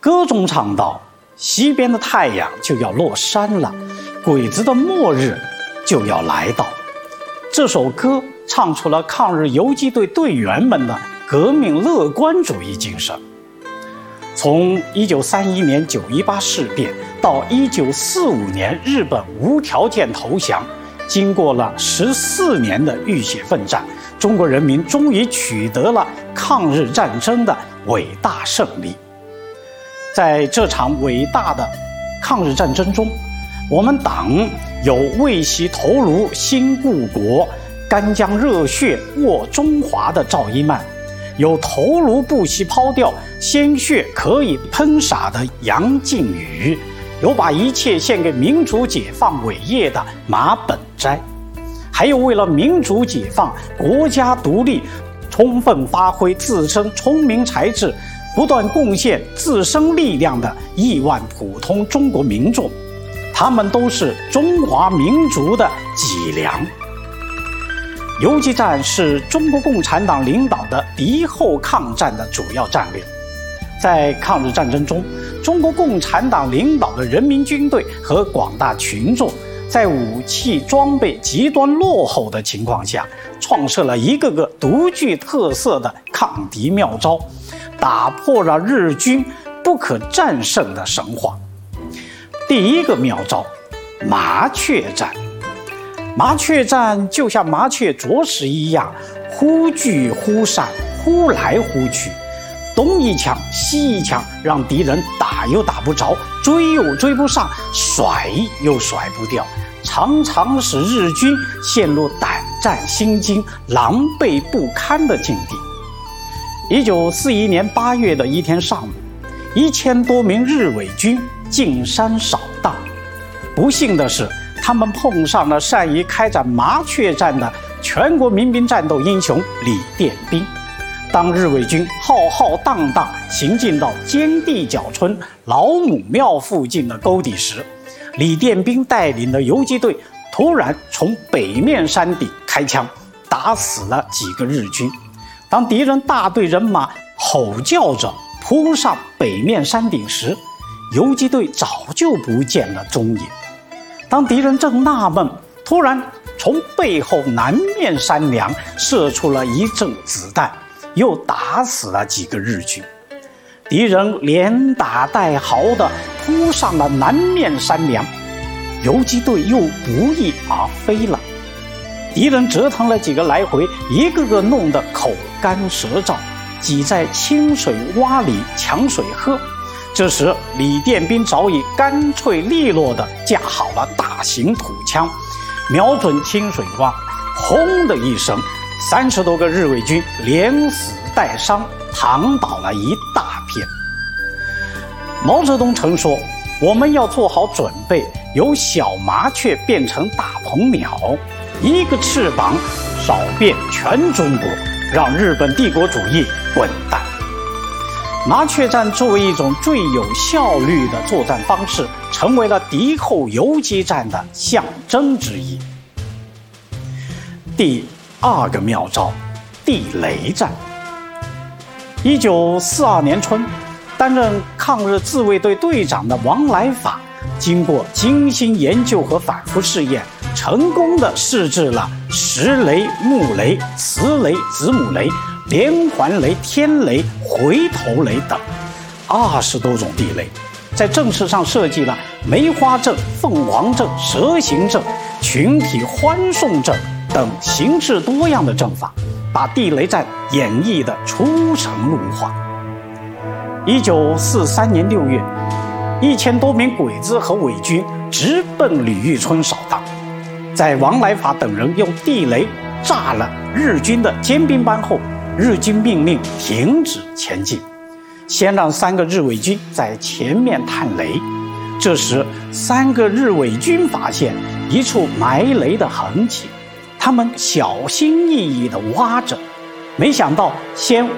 歌中唱道：西边的太阳就要落山了，鬼子的末日就要来到。这首歌唱出了抗日游击队队员们的革命乐观主义精神。从1931年9·18事变到1945年日本无条件投降，经过了14年的浴血奋战，中国人民终于取得了抗日战争的伟大胜利。在这场伟大的抗日战争中，我们党有为惜头颅兴故国、干将热血握中华的赵一曼，有头颅不惜抛掉、鲜血可以喷洒的杨靖宇，有把一切献给民主解放伟业的马本斋，还有为了民主解放、国家独立，充分发挥自身聪明才智，不断贡献自身力量的亿万普通中国民众，他们都是中华民族的脊梁。游击战是中国共产党领导的敌后抗战的主要战略。在抗日战争中，中国共产党领导的人民军队和广大群众在武器装备极端落后的情况下，创设了一个个独具特色的抗敌妙招，打破了日军不可战胜的神话。第一个妙招，麻雀战。麻雀战就像麻雀啄食一样，忽聚忽散，忽来忽去，东一枪西一枪，让敌人打又打不着，追又追不上，甩又甩不掉，常常使日军陷入胆战心惊、狼狈不堪的境地。1941年8月的一天上午，1000多名日伪军进山扫荡，不幸的是，他们碰上了善于开展麻雀战的全国民兵战斗英雄李殿斌。当日伪军浩浩荡荡行进到尖地角村老母庙附近的沟底时，李殿斌带领的游击队突然从北面山顶开枪，打死了几个日军。当敌人大队人马吼叫着扑上北面山顶时，游击队早就不见了踪影。当敌人正纳闷，突然从背后南面山梁射出了一阵子弹，又打死了几个日军。敌人连打带嚎地扑上了南面山梁，游击队又不翼而飞了。敌人折腾了几个来回，一个个弄得口干舌燥，挤在清水洼里抢水喝。这时李殿斌早已干脆利落地架好了大型土枪，瞄准清水洼，轰的一声，30多个日伪军连死带伤，躺倒了一大片。毛泽东曾说，我们要做好准备，由小麻雀变成大鹏鸟，一个翅膀扫遍全中国，让日本帝国主义滚蛋。麻雀战作为一种最有效率的作战方式，成为了敌后游击战的象征之一。第二个妙招，地雷战。1942年春，担任抗日自卫队队长的王来法，经过精心研究和反复试验，成功地试制了石雷、木雷、磁雷、子母雷、连环雷、天雷、回头雷等20多种地雷，在阵势上设计了梅花阵、凤凰阵、蛇形阵、群体欢送阵等形式多样的阵法，把地雷战演绎得出神入化。1943年6月，1000多名鬼子和伪军直奔李玉村扫荡，在王来法等人用地雷炸了日军的尖兵班后，日军命令停止前进，先让3个日伪军在前面探雷。这时3个日伪军发现一处埋雷的痕迹，他们小心翼翼地挖着，没想到先